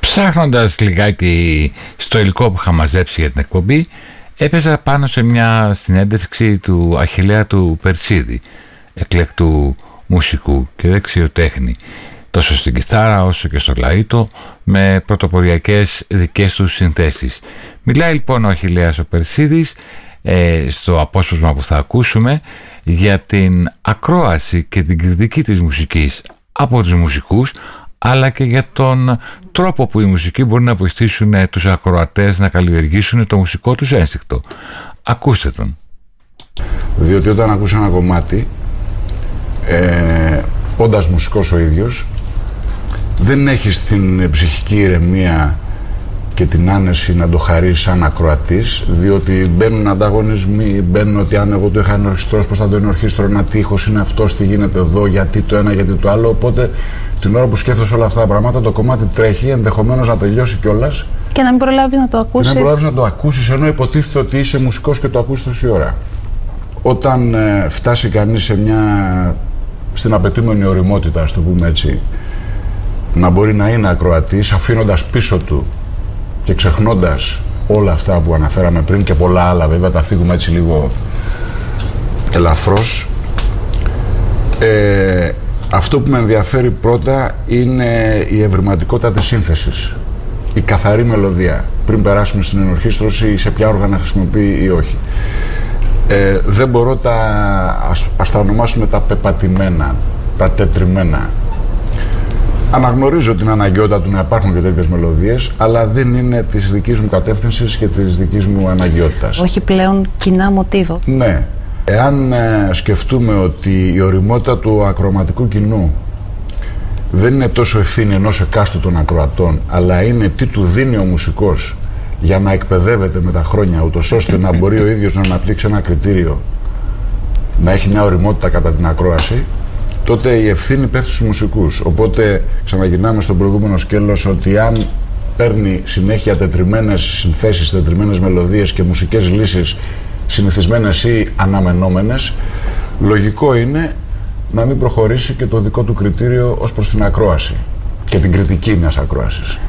Ψάχνοντας λιγάκι στο υλικό που είχα μαζέψει για την εκπομπή, έπαιζα πάνω σε μια συνέντευξη του Αχιλλέα του Περσίδη, εκλεκτού μουσικού και δεξιοτέχνη, τόσο στην κιθάρα όσο και στο λαΐτο, με πρωτοποριακές δικές του συνθέσεις. Μιλάει λοιπόν ο Αχιλλέας ο Περσίδης στο απόσπασμα που θα ακούσουμε για την ακρόαση και την κριτική της μουσικής από τους μουσικούς, αλλά και για τον τρόπο που οι μουσικοί μπορεί να βοηθήσουν τους ακροατές να καλλιεργήσουν το μουσικό τους ένστικτο. Ακούστε τον. Διότι όταν ακούς ένα κομμάτι, όντας μουσικός ο ίδιος, δεν έχεις την ψυχική ηρεμία και την άνεση να το χαρείς σαν ακροατής, διότι μπαίνουν ανταγωνισμοί, μπαίνουν ότι αν εγώ το είχα ενορχιστρώσει, πώς θα το ενορχίστρω, ένα τείχος είναι αυτός, τι γίνεται εδώ, γιατί το ένα, γιατί το άλλο. Οπότε την ώρα που σκέφτεσαι όλα αυτά τα πράγματα, το κομμάτι τρέχει, ενδεχομένως να τελειώσει κιόλας. Και να μην προλάβεις να το ακούσεις. Και να μην προλάβεις να το ακούσεις, ενώ υποτίθεται ότι είσαι μουσικός και το ακούς τόση ώρα. Όταν φτάσει κανείς στην απαιτούμενη ωριμότητα, ας το πούμε έτσι, να μπορεί να είναι ακροατής, αφήνοντας πίσω του και ξεχνώντας όλα αυτά που αναφέραμε πριν και πολλά άλλα, βέβαια τα θίγουμε έτσι λίγο ελαφρώς. Αυτό που με ενδιαφέρει πρώτα είναι η ευρηματικότητα της σύνθεσης, η καθαρή μελωδία, πριν περάσουμε στην ενορχήστρωση, σε ποια όργανα χρησιμοποιεί ή όχι. Δεν μπορώ ας τα ονομάσουμε τα πεπατημένα, τα τετριμένα. Αναγνωρίζω την αναγκαιότητα του να υπάρχουν και τέτοιες μελωδίες, αλλά δεν είναι της δικής μου κατεύθυνσης και της δικής μου αναγκαιότητας. Όχι πλέον κοινά μοτίβο. Ναι. Εάν σκεφτούμε ότι η ωριμότητα του ακροματικού κοινού δεν είναι τόσο ευθύνη ενός εκάστου των ακροατών, αλλά είναι τι του δίνει ο μουσικός για να εκπαιδεύεται με τα χρόνια, ούτως ώστε να μπορεί ο ίδιος να αναπτύξει ένα κριτήριο, να έχει μια ωριμότητα κατά την ακρόαση, τότε η ευθύνη πέφτει στους μουσικούς. Οπότε ξαναγυρνάμε στον προηγούμενο σκέλος, ότι αν παίρνει συνέχεια τετριμμένες συνθέσεις, τετριμμένες μελωδίες και μουσικές λύσεις συνηθισμένες ή αναμενόμενες, λογικό είναι να μην προχωρήσει και το δικό του κριτήριο ως προς την ακρόαση και την κριτική μιας ακρόασης.